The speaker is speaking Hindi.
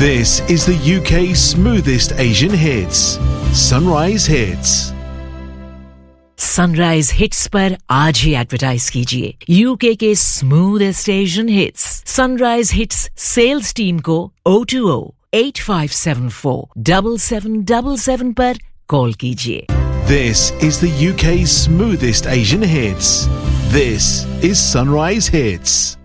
This is the UK's smoothest Asian hits. Sunrise Hits. Sunrise hits पर आज ही एडवर्टाइज कीजिए यूके के smoothest Asian hits sunrise hits sales team को 020-8574-7777 पर कॉल कीजिए. This is the UK's smoothest Asian hits. This is Sunrise Hits.